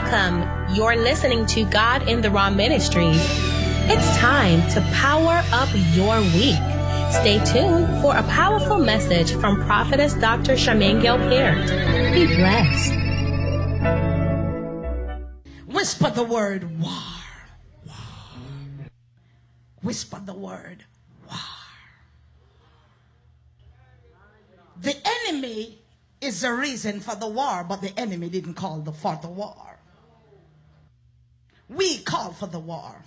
Welcome. You're listening to God in the Raw Ministries. It's time to power up your week. Stay tuned for a powerful message from Prophetess Dr. Charmaine Gilpert. Be blessed. Whisper the word war. War. Whisper the word war. The enemy is the reason for the war, but the enemy didn't call for the war. We call for the war.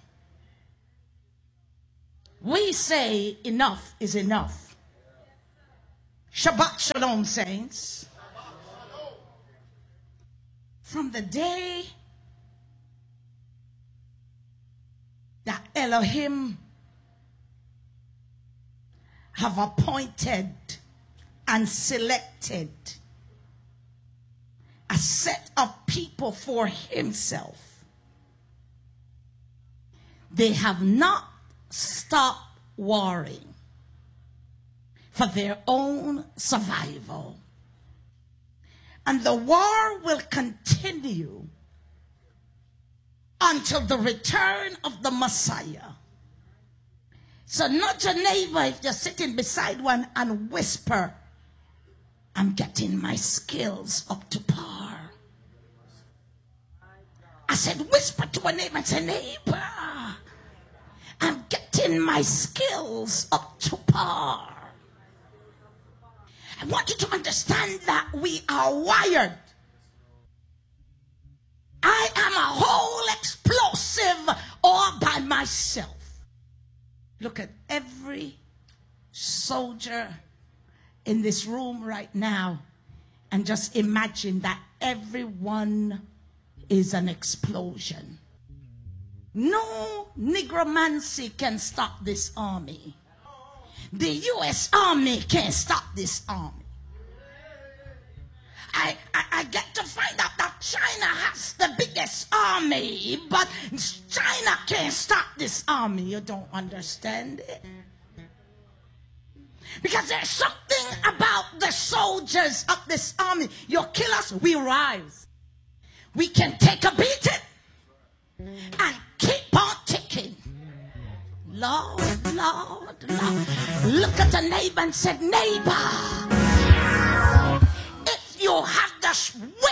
We say enough is enough. Shabbat Shalom, saints. From the day that Elohim have appointed and selected a set of people for himself, they have not stopped warring for their own survival. And the war will continue until the return of the Messiah. So nudge your neighbor if you're sitting beside one and whisper, I'm getting my skills up to par. I said, whisper to a neighbor and say, neighbor, I'm getting my skills up to par. I want you to understand that we are wired. I am a whole explosive all by myself. Look at every soldier in this room right now and just imagine that everyone is an explosion. No nigromancy can stop this army. The U.S. Army can't stop this army. I get to find out that China has the biggest army, but China can't stop this army. You don't understand it. Because there's something about the soldiers of this army. You kill us, we rise. We can take a beating and keep on ticking. Lord, Lord, Lord. Look at the neighbor and say, neighbor, if you have the